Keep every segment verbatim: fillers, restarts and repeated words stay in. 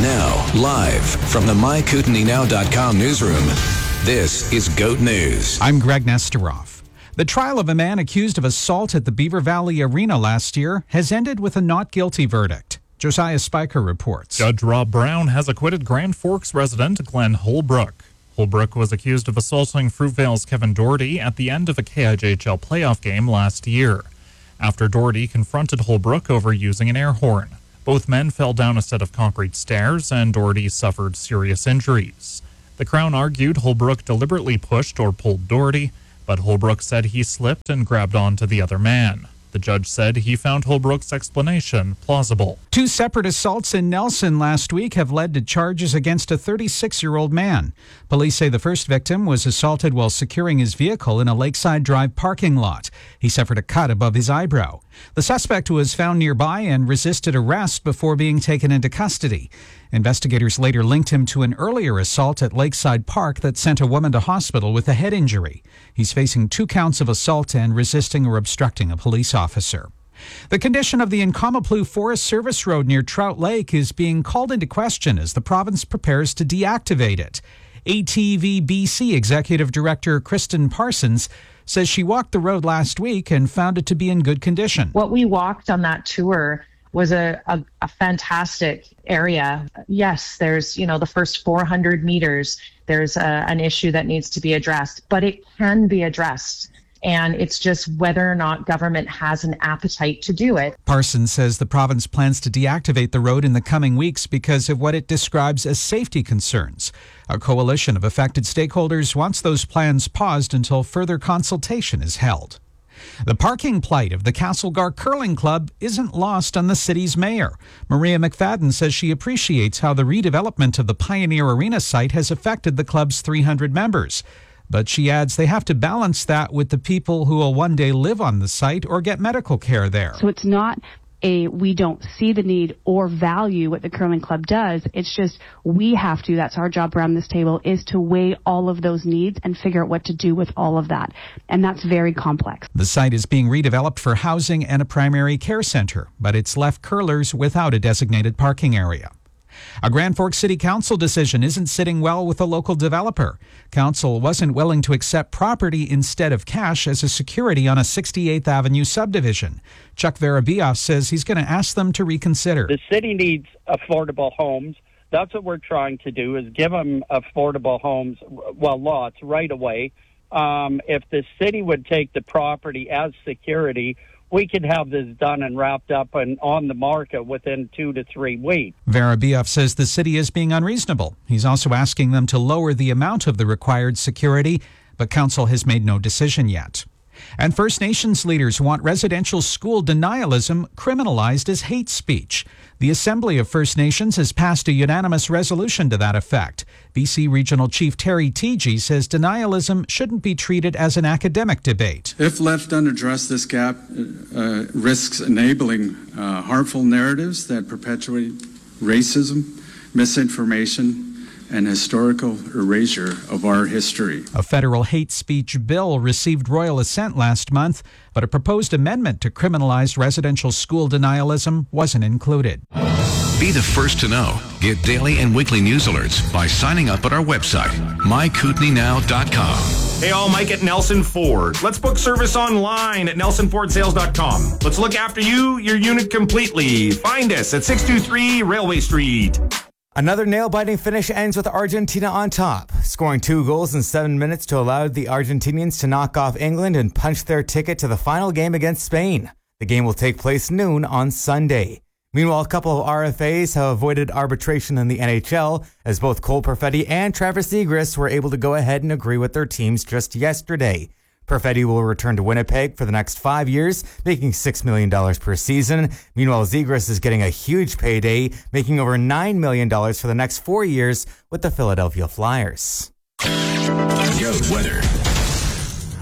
Now, live from the my kootenai now dot com newsroom, this is GOAT News. I'm Greg Nesterov. The trial of a man accused of assault at the Beaver Valley Arena last year has ended with a not guilty verdict. Josiah Spiker reports. Judge Rob Brown has acquitted Grand Forks resident Glenn Holbrook. Holbrook was accused of assaulting Fruitvale's Kevin Doherty at the end of a K I J H L playoff game last year, after Doherty confronted Holbrook over using an air horn. Both men fell down a set of concrete stairs, and Doherty suffered serious injuries. The Crown argued Holbrook deliberately pushed or pulled Doherty, but Holbrook said he slipped and grabbed onto the other man. The judge said he found Holbrook's explanation plausible. Two separate assaults in Nelson last week have led to charges against a thirty-six-year-old man. Police say the first victim was assaulted while securing his vehicle in a Lakeside Drive parking lot. He suffered a cut above his eyebrow. The suspect was found nearby and resisted arrest before being taken into custody. Investigators later linked him to an earlier assault at Lakeside Park that sent a woman to hospital with a head injury. He's facing two counts of assault and resisting or obstructing a police officer. The condition of the Nkomaplu Forest Service Road near Trout Lake is being called into question as the province prepares to deactivate it. A T V B C Executive Director Kristen Parsons says she walked the road last week and found it to be in good condition. What we walked on that tour was a, a, a fantastic area. Yes, there's, you know, the first four hundred meters, there's a, an issue that needs to be addressed, but it can be addressed. And it's just whether or not government has an appetite to do it. Parsons says the province plans to deactivate the road in the coming weeks because of what it describes as safety concerns. A coalition of affected stakeholders wants those plans paused until further consultation is held. The parking plight of the Castlegar Curling Club isn't lost on the city's mayor. Maria McFadden says she appreciates how the redevelopment of the Pioneer Arena site has affected the club's three hundred members. But she adds they have to balance that with the people who will one day live on the site or get medical care there. So it's not a we don't see the need or value what the curling club does. It's just we have to, that's our job around this table, is to weigh all of those needs and figure out what to do with all of that. And that's very complex. The site is being redeveloped for housing and a primary care center, but it's left curlers without a designated parking area. A Grand Forks City Council decision isn't sitting well with a local developer. Council wasn't willing to accept property instead of cash as a security on a sixty-eighth Avenue subdivision. Chuck Verabioff says he's going to ask them to reconsider. The city needs affordable homes. That's what we're trying to do, is give them affordable homes, well, lots right away. Um, if the city would take the property as security, we could have this done and wrapped up and on the market within two to three weeks. Verabioff says the city is being unreasonable. He's also asking them to lower the amount of the required security, but council has made no decision yet. And First Nations leaders want residential school denialism criminalized as hate speech. The Assembly of First Nations has passed a unanimous resolution to that effect. B C Regional Chief Terry Teegee says denialism shouldn't be treated as an academic debate. If left unaddressed, this gap uh, risks enabling uh, harmful narratives that perpetuate racism, misinformation, and historical erasure of our history. A federal hate speech bill received royal assent last month, but a proposed amendment to criminalize residential school denialism wasn't included. Be the first to know. Get daily and weekly news alerts by signing up at our website, my kootenai now dot com. Hey all, Mike at Nelson Ford. Let's book service online at nelson ford sales dot com. Let's look after you, your unit completely. Find us at six two three Railway Street. Another nail-biting finish ends with Argentina on top, scoring two goals in seven minutes to allow the Argentinians to knock off England and punch their ticket to the final game against Spain. The game will take place noon on Sunday. Meanwhile, a couple of R F As have avoided arbitration in the N H L, as both Cole Perfetti and Travis Zegras were able to go ahead and agree with their teams just yesterday. Perfetti will return to Winnipeg for the next five years, making six million dollars per season. Meanwhile, Zegras is getting a huge payday, making over nine million dollars for the next four years with the Philadelphia Flyers. Goat weather.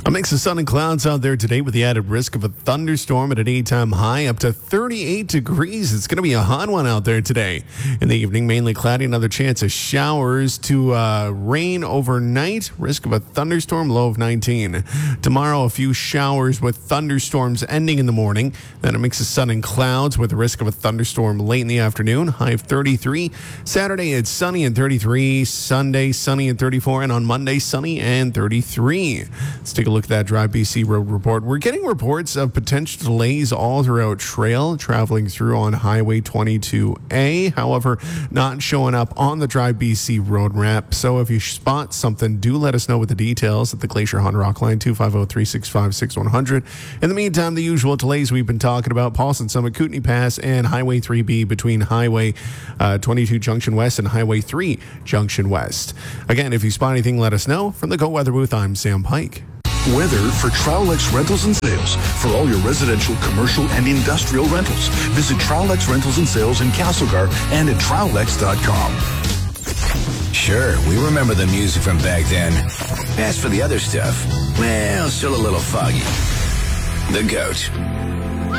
A mix of sun and clouds out there today with the added risk of a thunderstorm at a daytime high up to thirty-eight degrees. It's going to be a hot one out there today. In the evening, mainly cloudy, another chance of showers to uh, rain overnight. Risk of a thunderstorm, low of nineteen. Tomorrow, a few showers with thunderstorms ending in the morning. Then a mix of sun and clouds with the risk of a thunderstorm late in the afternoon, high of thirty-three. Saturday, it's sunny and thirty-three. Sunday, sunny and thirty-four. And on Monday, sunny and thirty-three. Let's take a look at that Drive B C road report. We're getting reports of potential delays all throughout trail traveling through on Highway twenty-two A. However, not showing up on the Drive B C road map. So if you spot something, do let us know with the details at the Glacier Honda Rock line, two five zero, three six five, six one zero zero. In the meantime, the usual delays we've been talking about, Paulson Summit, Kootenay Pass, and Highway three B between Highway uh, twenty-two Junction West and Highway three Junction West. Again, if you spot anything, let us know. From the Go Weather booth, I'm Sam Pike. Weather for Trowlex Rentals and Sales. For all your residential, commercial, and industrial rentals, visit Trowlex Rentals and Sales in Castlegar and at trowlex dot com. Sure, we remember the music from back then. As for the other stuff, well, still a little foggy. The Goat.